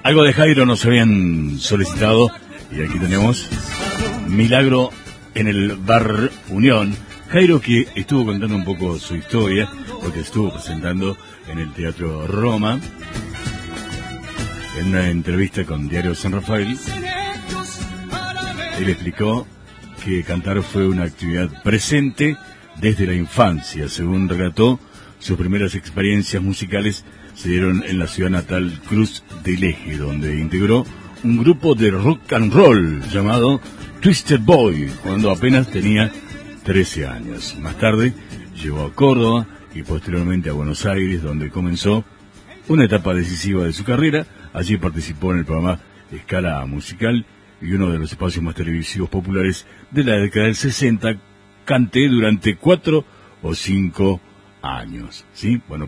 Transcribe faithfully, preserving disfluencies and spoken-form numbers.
Algo de Jairo nos habían solicitado y aquí tenemos Milagro en el Bar Unión. Jairo, que estuvo contando un poco su historia, porque estuvo presentando en el Teatro Roma, en una entrevista con Diario San Rafael. Él explicó que cantar fue una actividad presente desde la infancia. Según relató, sus primeras experiencias musicales se dieron en la ciudad natal Cruz del Eje, donde integró un grupo de rock and roll llamado Twisted Boy, cuando apenas tenía trece años. Más tarde llegó a Córdoba y posteriormente a Buenos Aires, donde comenzó una etapa decisiva de su carrera. Allí participó en el programa Escala Musical y uno de los espacios más televisivos populares de la década del sesenta. Canté durante cuatro o cinco años, ¿sí? Bueno,